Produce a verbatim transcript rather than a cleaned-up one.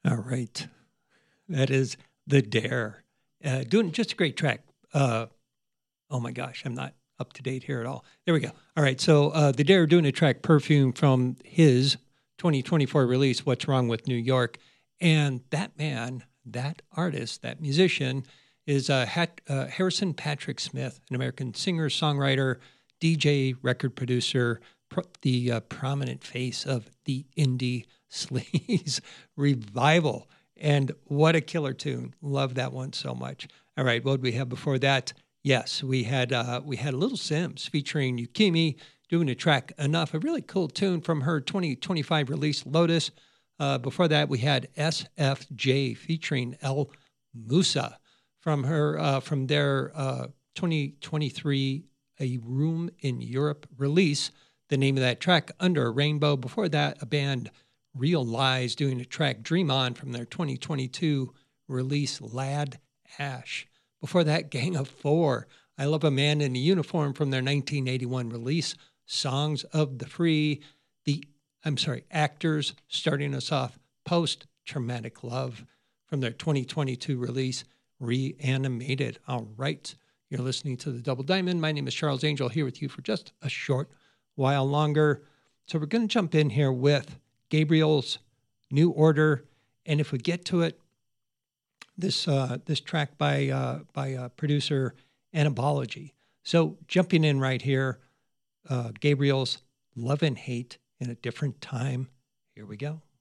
All right. That is The Dare. Uh, doing just a great track. Uh, oh my gosh, I'm not up to date here at all. There we go. All right. So uh, The Dare doing a track Perfume from his twenty twenty-four release, What's Wrong with New York. And that man, that artist, that musician is uh, Hat, uh, Harrison Patrick Smith, an American singer, songwriter, D J, record producer, pro- the uh, prominent face of the indie sleaze revival. And what a killer tune. Love that one so much. All right, what did we have before that? Yes, we had uh, we had Little Sims featuring Yukimi doing a track Enough, a really cool tune from her twenty twenty-five release Lotus. Uh, before that, we had S F J featuring El Musa from her uh, from their uh, twenty twenty-three A Room in Europe release. The name of that track, Under a Rainbow. Before that, a band Real Lies doing a track Dream On from their twenty twenty-two release Lad Ash. Before that, Gang of Four, I Love a Man in a Uniform from their nineteen eighty-one release Songs of the Free. The, I'm sorry, Actors starting us off Post Traumatic Love from their twenty twenty-two release Reanimated. All right, you're listening to The Double Diamond. My name is Charles Angel here with you for just a short while longer. So we're going to jump in here with Gabriel's New Order, and if we get to it, this uh, this track by uh, by uh, producer Anabology. So jumping in right here, uh, Gabriel's Love and Hate in a Different Time. Here we go.